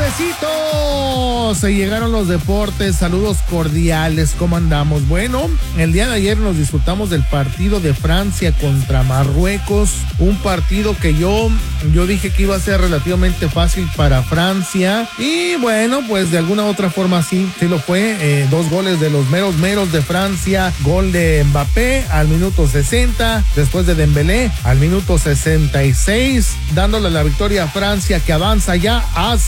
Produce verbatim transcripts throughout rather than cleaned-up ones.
Besitos, se llegaron los deportes, saludos cordiales, ¿cómo andamos? Bueno, el día de ayer nos disfrutamos del partido de Francia contra Marruecos, un partido que yo, yo dije que iba a ser relativamente fácil para Francia, y bueno, pues de alguna u otra forma sí, sí lo fue, eh, dos goles de los meros meros de Francia, gol de Mbappé al minuto sesenta, después de Dembélé al minuto sesenta y seis, dándole la victoria a Francia, que avanza ya a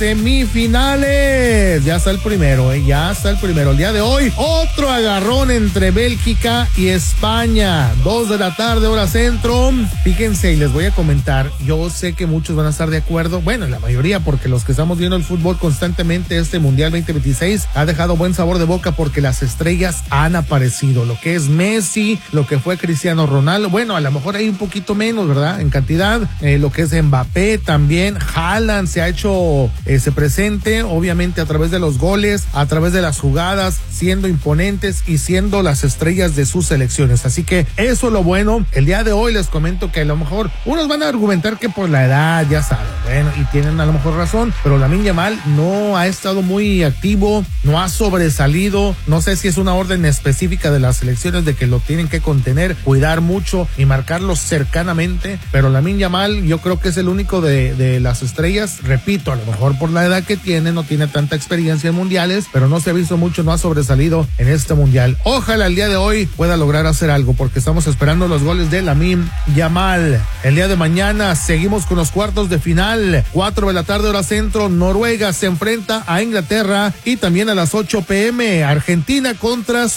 semifinales. Ya está el primero, eh, ya está el primero. El día de hoy, otro agarrón entre Bélgica y España. Dos de la tarde, hora centro. Fíjense, y les voy a comentar, yo sé que muchos van a estar de acuerdo, bueno, la mayoría, porque los que estamos viendo el fútbol constantemente, este Mundial veinte veintiséis ha dejado buen sabor de boca porque las estrellas han aparecido. Lo que es Messi, lo que fue Cristiano Ronaldo, bueno, a lo mejor hay un poquito menos, ¿verdad? En cantidad, eh, lo que es Mbappé también, Haaland se ha hecho ese presente, obviamente a través de los goles, a través de las jugadas, siendo imponentes y siendo las estrellas de sus selecciones. Así que eso es lo bueno. El día de hoy les comento que a lo mejor unos van a argumentar que por la edad, ya saben, bueno, y tienen a lo mejor razón, pero Lamine Yamal no ha estado muy activo, no ha sobresalido, no sé si es una orden específica de las selecciones de que lo tienen que contener, cuidar mucho y marcarlo cercanamente, pero Lamine Yamal yo creo que es el único de, de las estrellas, repito, a lo mejor por la edad que tiene, no tiene tanta experiencia en mundiales, pero no se ha visto mucho, no ha sobresalido en este mundial. Ojalá el día de hoy pueda lograr hacer algo, porque estamos esperando los goles de Lamine Yamal. El día de mañana seguimos con los cuartos de final, cuatro de la tarde hora centro, Noruega se enfrenta a Inglaterra, y también a las ocho pm, Argentina contra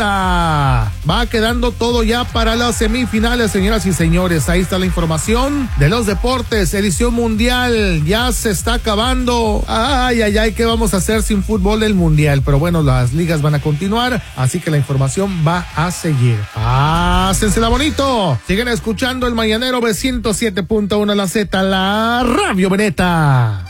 Suiza. Va quedando todo ya para las semifinales, señoras y señores. Ahí está la información de los deportes, edición mundial, ya se está acabando. Ay, ay, ay, ¿qué vamos a hacer sin fútbol del mundial? Pero bueno, las ligas van a continuar, así que la información va a seguir. Pásensela bonito. Siguen escuchando el Mañanero B ciento siete punto uno, la Z, la Radio Veneta.